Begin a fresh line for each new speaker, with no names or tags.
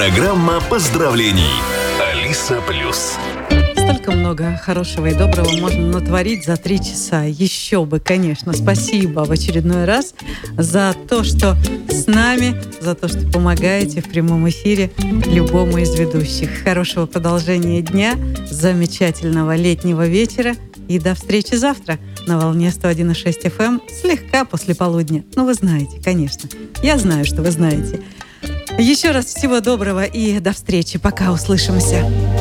Программа поздравлений. Алиса Плюс.
Столько много хорошего и доброго можно натворить за 3 часа. Еще бы, конечно. Спасибо в очередной раз за то, что с нами, за то, что помогаете в прямом эфире любому из ведущих. Хорошего продолжения дня, замечательного летнего вечера и до встречи завтра на волне 101,6 FM, слегка после полудня. Ну, вы знаете, конечно. Я знаю, что вы знаете. Еще раз всего доброго и до встречи. Пока, услышимся.